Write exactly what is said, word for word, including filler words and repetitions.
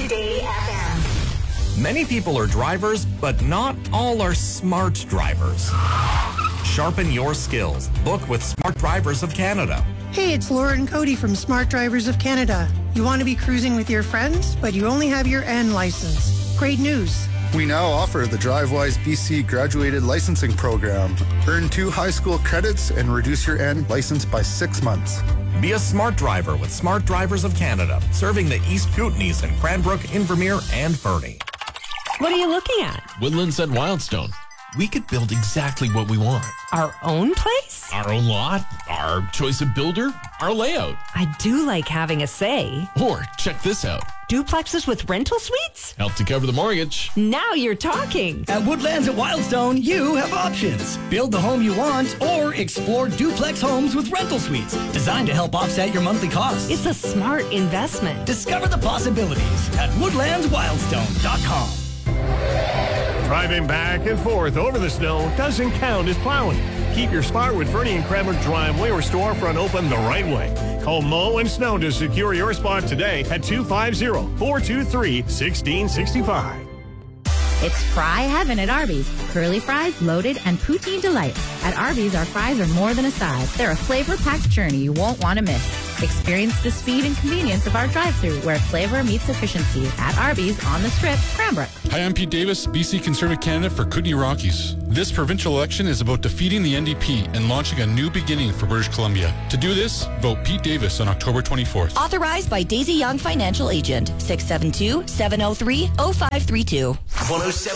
Today F M. Many people are drivers, but not all are smart drivers. Sharpen your skills. Book with Smart Drivers of Canada. Hey, it's Laura and Cody from Smart Drivers of Canada. You want to be cruising with your friends, but you only have your N license. Great news. We now offer the DriveWise B C Graduated Licensing Program. Earn two high school credits and reduce your N license by six months. Be a smart driver with Smart Drivers of Canada, serving the East Kootenays and Cranbrook, Invermere, and Fernie. What are you looking at? Woodlands at Wildstone. We could build exactly what we want. Our own place? Our own lot, our choice of builder, our layout. I do like having a say. Or check this out. Duplexes with rental suites? Help to cover the mortgage. Now you're talking. At Woodlands at Wildstone, you have options. Build the home you want or explore duplex homes with rental suites designed to help offset your monthly costs. It's a smart investment. Discover the possibilities at woodlands wildstone dot com. Driving back and forth over the snow doesn't count as plowing. Keep your Sparwood, Fernie, and Cranbrook driveway or storefront open the right way. Call Mow and Snow to secure your spot today at two five zero, four two three, one six six five. It's fry heaven at Arby's. Curly fries, loaded, and poutine delights. At Arby's, our fries are more than a side. They're a flavor-packed journey you won't want to miss. Experience the speed and convenience of our drive-thru, where flavor meets efficiency. At Arby's on the Strip, Cranbrook. Hi, I'm Pete Davis, B C Conservative Canada for Kootenay Rockies. This provincial election is about defeating the N D P and launching a new beginning for British Columbia. To do this, vote Pete Davis on October twenty-fourth. Authorized by Daisy Young Financial Agent, six seven two, seven oh three, oh five three two. one oh seven